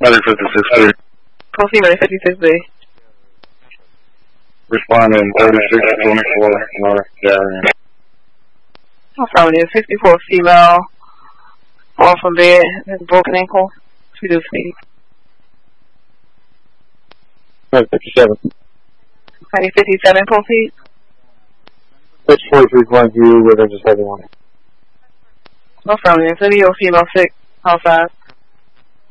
Ready 56B. Call female 56B. Responding 3624 North Darien. Affirmative 54 female. Fall from bed, has a broken ankle. Reduce speed. 57. 57, proceed. 643 flank you with just heavy one. Affirmative. Video female 6, outside.